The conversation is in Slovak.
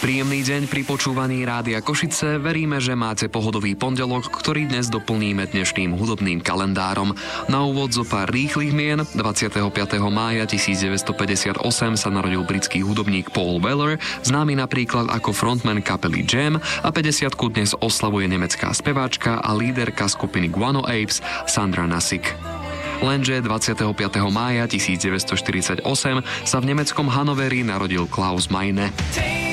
Príjemný deň pri počúvaní Rádia Košice. Veríme, že máte pohodový pondelok, ktorý dnes doplníme dnešným hudobným kalendárom. Na úvod zo pár rýchlych mien. 25. mája 1958 sa narodil britský hudobník Paul Weller, známy napríklad ako frontman kapely Jam, a 50-ku dnes oslavuje nemecká speváčka a líderka skupiny Guano Apes Sandra Nassik. Lenže 25. mája 1948 sa v nemeckom Hannoveri narodil Klaus Meine.